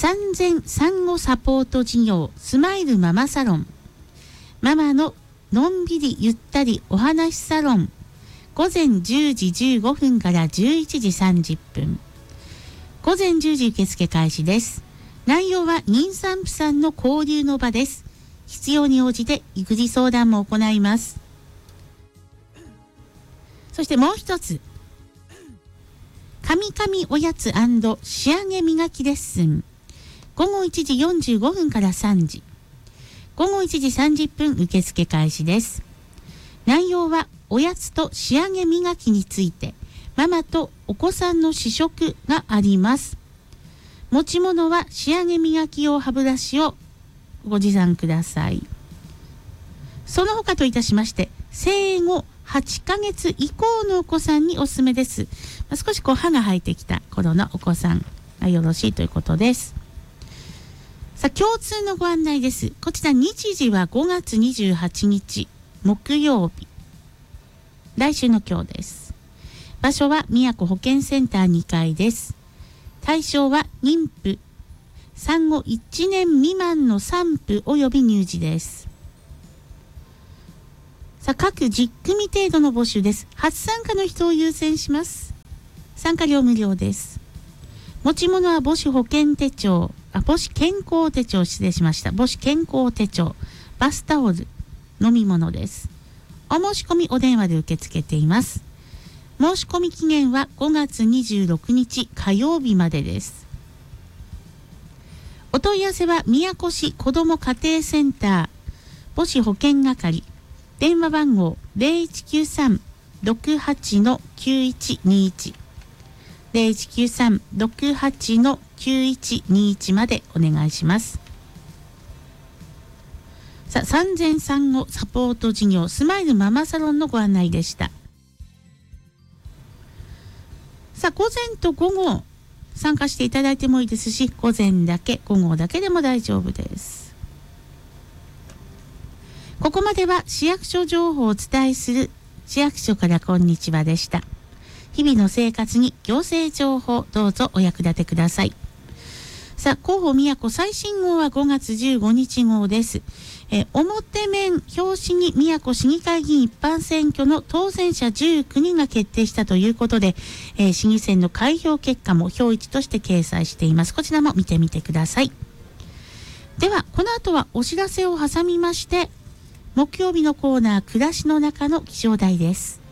産前産後サポート事業スマイルママサロン、ママののんびりゆったりお話サロン、午前10時15分から11時30分、午前10時受付開始です。内容は妊産婦さんの交流の場です。必要に応じて育児相談も行います。そしてもう一つ、カミカミおやつ&仕上げ磨きレッスン、午後1時45分から3時、午後1時30分受付開始です。内容はおやつと仕上げ磨きについて、ママとお子さんの試食があります。持ち物は仕上げ磨き用歯ブラシをご持参ください。その他といたしまして、生後8ヶ月以降のお子さんにおすすめです。少し歯が生えてきた頃のお子さんがよろしいということです。さあ、共通のご案内です。こちら日時は5月28日木曜日、来週の今日です。場所は宮古保健センター2階です。対象は妊婦、産後1年未満の産婦及び乳児です。さあ、各10組程度の募集です。初参加の人を優先します。参加料無料です。持ち物は母子保健手帳、母子健康手帳、失礼しました。母子健康手帳、バスタオル、飲み物です。お申し込みお電話で受け付けています。申し込み期限は5月26日火曜日までです。お問い合わせは宮古市子ども家庭センター母子保健係、電話番号 0193-68-9121 0193-68-9121 までお願いします。さあ、産前産後サポート事業スマイルママサロンのご案内でした。さあ、午前と午後参加していただいてもいいですし、午前だけ午後だけでも大丈夫です。ここまでは市役所情報をお伝えする市役所からこんにちはでした。日々の生活に行政情報、どうぞお役立てください。さあ、広報宮古最新号は5月15日号です。表面表紙に宮古市議会議員一般選挙の当選者19人が決定したということで、市議選の開票結果も表一として掲載しています。こちらも見てみてください。ではこの後はお知らせを挟みまして、木曜日のコーナー、暮らしの中の気象台です。